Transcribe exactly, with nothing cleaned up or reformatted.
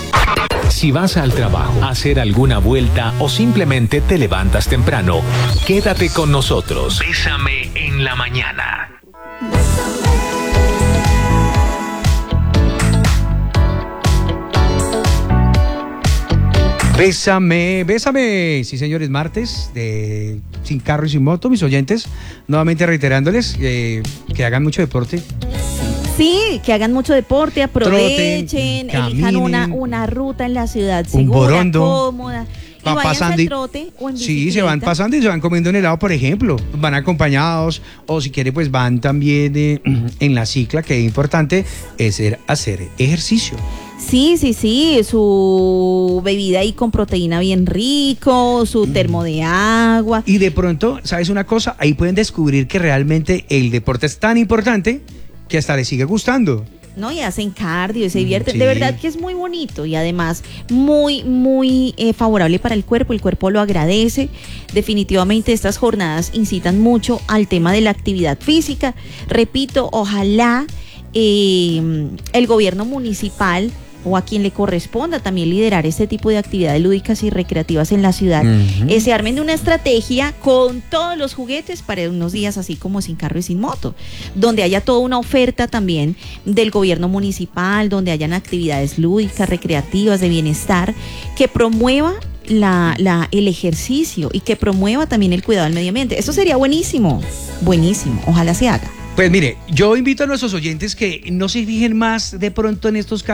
Si vas al trabajo, a hacer alguna vuelta o simplemente te levantas temprano, quédate con nosotros. Bésame en la mañana. Bésame, bésame. Sí, señores, martes de Sin Carro y Sin Moto, mis oyentes, nuevamente reiterándoles eh, que hagan mucho deporte. Sí, que hagan mucho deporte, aprovechen, Troten, elijan una, caminen, una ruta en la ciudad un segura, borondo, cómoda. Y van váyanse pasando al y- trote o en Sí, bicicleta. se van pasando y se van comiendo un helado, por ejemplo. Van acompañados o si quiere, pues van también eh, en la cicla, que es importante es ser- hacer ejercicio. Sí, sí, sí, su bebida ahí con proteína bien rico, su termo de agua. Y de pronto, ¿sabes una cosa? Ahí pueden descubrir que realmente el deporte es tan importante que hasta les sigue gustando. ¿No? Y hacen cardio y se divierten. sí. De verdad que es muy bonito y además muy, muy eh, favorable para el cuerpo. El cuerpo lo agradece. Definitivamente estas jornadas incitan mucho al tema de la actividad física. Repito, ojalá eh, el gobierno municipal o a quien le corresponda también liderar este tipo de actividades lúdicas y recreativas en la ciudad, Ujú. eh, se armen de una estrategia con todos los juguetes para unos días así como sin carro y sin moto, donde haya toda una oferta también del gobierno municipal, donde hayan actividades lúdicas, recreativas, de bienestar, que promueva la, la, el ejercicio y que promueva también el cuidado del medio ambiente. Eso sería buenísimo, buenísimo, ojalá se haga. Pues mire, yo invito a nuestros oyentes que no se fijen más de pronto en estos